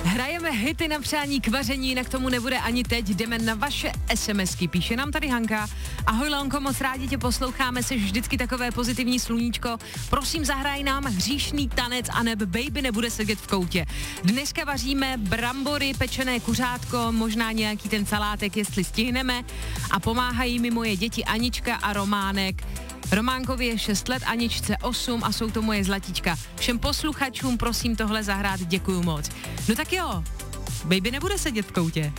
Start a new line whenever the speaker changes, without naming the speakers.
Hrajeme hity na přání k vaření, jinak tomu nebude ani teď. Jdeme na vaše SMSky. Píše nám tady Hanka. Ahoj Leonko, moc rádi tě posloucháme, jsi vždycky takové pozitivní sluníčko. Prosím, zahraj nám hříšný tanec a neb baby nebude sedět v koutě. Dneska vaříme brambory, pečené kuřátko, možná nějaký ten salátek, jestli stihneme. A pomáhají mi moje děti Anička a Románek. Románkovi je 6 let, Aničce 8 a jsou to moje zlatíčka. Všem posluchačům prosím tohle zahrát, děkuju moc. No tak jo, baby nebude sedět v koutě.